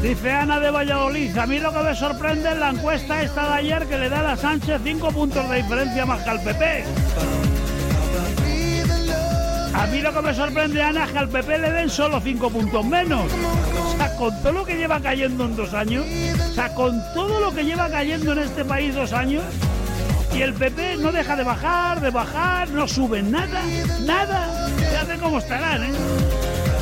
Dice Ana de Valladolid, a mí lo que me sorprende es la encuesta esta de ayer que le da a Sánchez 5 puntos de diferencia más que al PP. A mí lo que me sorprende, Ana, es que al PP le den solo 5 puntos menos. O sea, con todo lo que lleva cayendo en 2 años, o sea, con todo lo que lleva cayendo en este país 2 años, y el PP no deja de bajar, no suben nada. Fíjate cómo estarán, ¿eh?